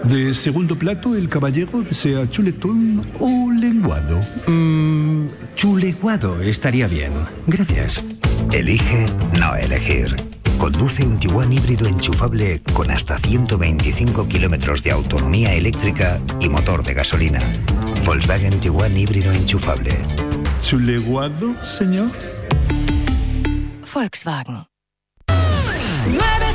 De segundo plato, el caballero desea chuletón o lenguado. Chuleguado estaría bien. Gracias. Elige no elegir. Conduce un Tiguan híbrido enchufable con hasta 125 kilómetros de autonomía eléctrica y motor de gasolina. Volkswagen Tiguan híbrido enchufable. ¿Chuleguado, señor? Volkswagen. 9.